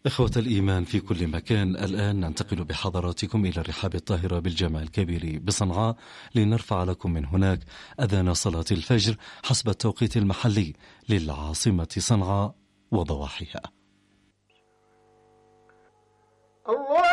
إخوة الإيمان في كل مكان، الآن ننتقل بحضراتكم إلى الرحاب الطاهرة بالجامع الكبير بصنعاء لنرفع لكم من هناك أذان صلاة الفجر حسب التوقيت المحلي للعاصمة صنعاء وضواحيها. الله